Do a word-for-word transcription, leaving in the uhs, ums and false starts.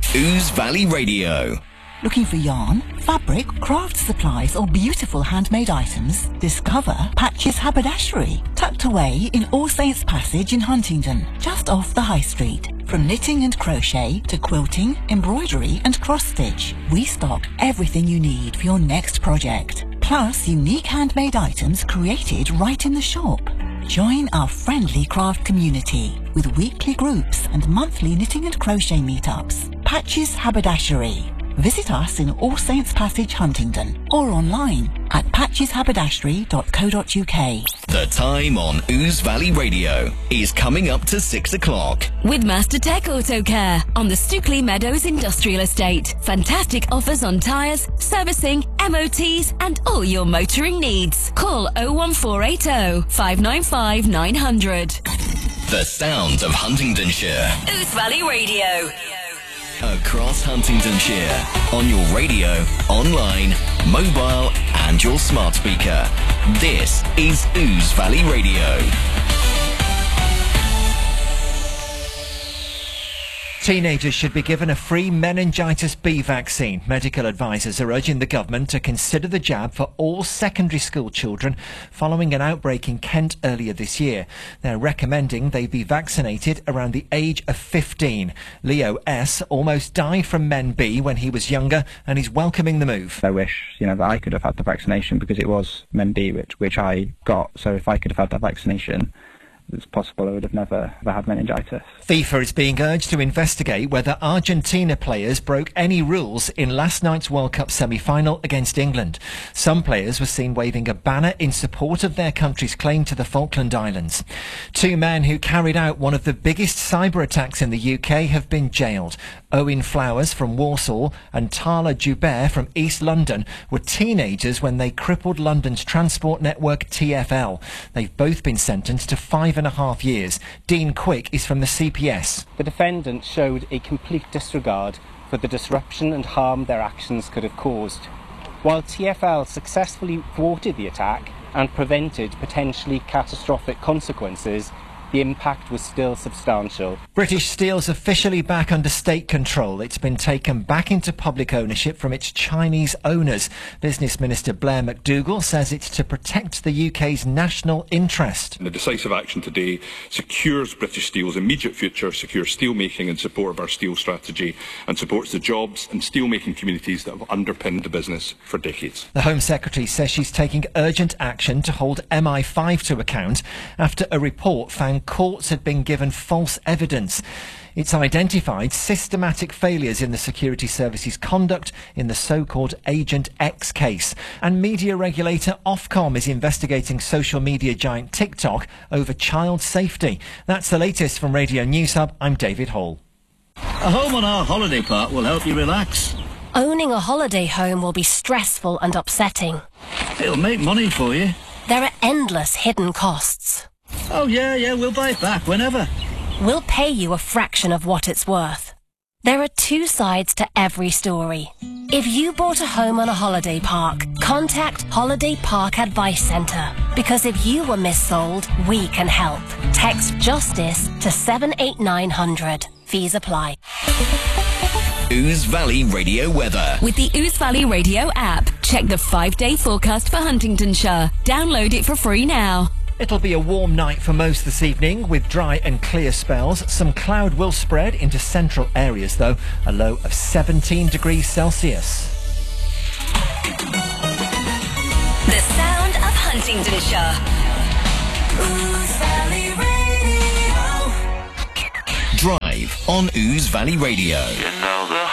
Ouse Valley Radio. Looking for yarn, fabric, craft supplies or beautiful handmade items? Discover Patches Haberdashery, tucked away in All Saints Passage in Huntingdon, just off the High Street. From knitting and crochet to quilting, embroidery and cross-stitch, we stock everything you need for your next project. Plus unique handmade items created right in the shop. Join our friendly craft community with weekly groups and monthly knitting and crochet meetups. Patches Haberdashery. Visit us in All Saints Passage, Huntingdon, or online at patches haberdashery dot co dot uk. The time on Ouse Valley Radio is coming up to six o'clock. With Master Tech Auto Care on the Stookley Meadows Industrial Estate. Fantastic offers on tyres, servicing, M O Ts and all your motoring needs. Call oh one four eight oh, five nine five, nine hundred. The sound of Huntingdonshire. Ouse Valley Radio. Across Huntingdonshire, on your radio, online, mobile and your smart speaker. This is Ouse Valley Radio. Teenagers should be given a free meningitis B vaccine. Medical advisors are urging the government to consider the jab for all secondary school children following an outbreak in Kent earlier this year. They're recommending they be vaccinated around the age of fifteen. Leo S. almost died from Men B when he was younger, and he's welcoming the move. I wish, you know, that I could have had the vaccination because it was Men B which, which I got. So if I could have had that vaccination, it's possible I would have never ever had meningitis. FIFA is being urged to investigate whether Argentina players broke any rules in last night's World Cup semi-final against England. Some players were seen waving a banner in support of their country's claim to the Falkland Islands. Two men who carried out one of the biggest cyber attacks in the U K have been jailed. Owen Flowers from Warsaw and Tala Joubert from East London were teenagers when they crippled London's transport network T F L. They've both been sentenced to five and a half years. Dean Quick is from the C P S. The defendant showed a complete disregard for the disruption and harm their actions could have caused. While T F L successfully thwarted the attack and prevented potentially catastrophic consequences, the impact was still substantial. British Steel's officially back under state control. It's been taken back into public ownership from its Chinese owners. Business Minister Blair McDougall says it's to protect the U K's national interest. The decisive action today secures British Steel's immediate future, secures steelmaking in support of our steel strategy, and supports the jobs and steelmaking communities that have underpinned the business for decades. The Home Secretary says she's taking urgent action to hold M I five to account after a report found courts had been given false evidence. It's identified systematic failures in the security service's conduct in the so-called Agent X case. And media regulator Ofcom is investigating social media giant TikTok over child safety. That's the latest from Radio News Hub. I'm David Hall. A home on our holiday park will help you relax. Owning a holiday home will be stressful and upsetting. It'll make money for you. There are endless hidden costs. Oh yeah, yeah, we'll buy it back whenever. We'll pay you a fraction of what it's worth. There are two sides to every story. If you bought a home on a holiday park, contact Holiday Park Advice Centre. Because if you were missold, we can help. Text JUSTICE to seven eight nine hundred. Fees apply. Ouse Valley Radio weather. With the Ouse Valley Radio app, check the five-day forecast for Huntingdonshire. Download it for free now. It'll be a warm night for most this evening with dry and clear spells. Some cloud will spread into central areas though. A low of seventeen degrees Celsius. The sound of Huntingdonshire. Ouse Valley Radio. Drive on Ouse Valley Radio. You know the